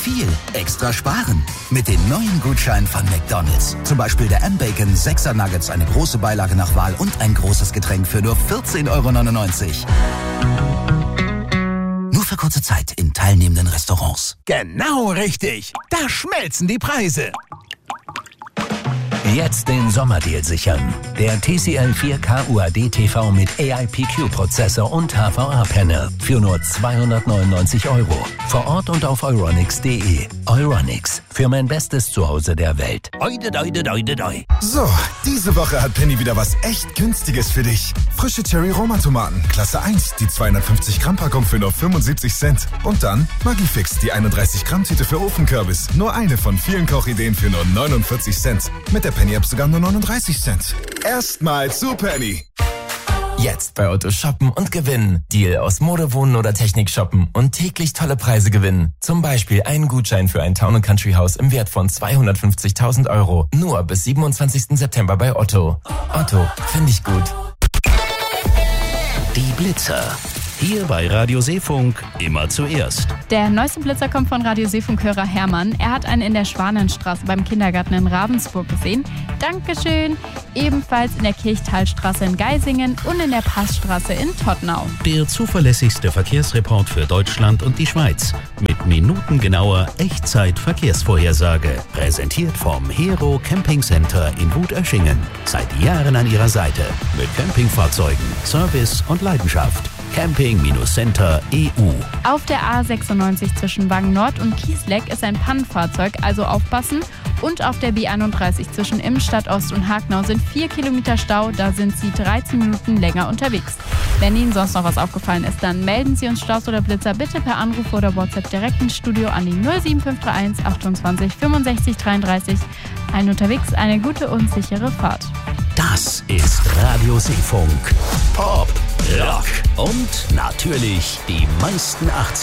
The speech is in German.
viel extra sparen. Mit den neuen Gutscheinen von McDonald's. Zum Beispiel der M-Bacon 6er Nuggets, eine große Beilage nach Wahl und ein großes Getränk für nur 14,99 €. Nur für kurze Zeit in teilnehmenden Restaurants. Genau richtig. Da schmelzen die Preise. Jetzt den Sommerdeal sichern. Der TCL 4K UHD TV mit AIPQ-Prozessor und HVA-Panel für nur 299 €. Vor Ort und auf euronics.de. Euronics, für mein bestes Zuhause der Welt. So, diese Woche hat Penny wieder was echt Günstiges für dich. Frische Cherry-Roma-Tomaten, Klasse 1, die 250-Gramm-Packung für nur 75 Cent. Und dann Maggi-Fix, die 31-Gramm-Tüte für Ofenkürbis. Nur eine von vielen Kochideen für nur 49 Cent. Mit der Penny-App sogar nur 39 Cent. Erstmal zu Penny. Jetzt bei Otto shoppen und gewinnen. Deal aus Mode, Wohnen oder Technik shoppen und täglich tolle Preise gewinnen. Zum Beispiel einen Gutschein für ein Town & Country Haus im Wert von 250.000 €. Nur bis 27. September bei Otto. Otto, finde ich gut. Die Blitzer. Hier bei Radio Seefunk immer zuerst. Der neueste Blitzer kommt von Radio Seefunk-Hörer Hermann. Er hat einen in der Schwanenstraße beim Kindergarten in Ravensburg gesehen. Dankeschön. Ebenfalls in der Kirchtalstraße in Geisingen und in der Passstraße in Todtnau. Der zuverlässigste Verkehrsreport für Deutschland und die Schweiz. Mit minutengenauer Echtzeit-Verkehrsvorhersage. Präsentiert vom Hero Camping Center in Wutöschingen. Seit Jahren an ihrer Seite. Mit Campingfahrzeugen, Service und Leidenschaft. Camping-Center EU. Auf der A96 zwischen Wangen Nord und Kiesleck ist ein Pannenfahrzeug, also aufpassen. Und auf der B31 zwischen Immenstadt Ost und Hagnau sind 4 Kilometer Stau, da sind Sie 13 Minuten länger unterwegs. Wenn Ihnen sonst noch was aufgefallen ist, dann melden Sie uns Staus oder Blitzer bitte per Anruf oder WhatsApp direkt ins Studio an die 07531 28 65 33. Ein unterwegs, eine gute und sichere Fahrt. Das ist Radio Seefunk. Pop, Rock und natürlich die meisten 80er.